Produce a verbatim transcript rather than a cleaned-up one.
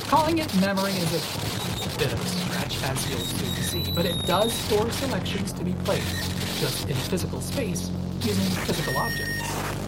Calling it memory is a bit of a stretch, as you'll soon see, but it does store selections to be played, just in physical space, using physical objects.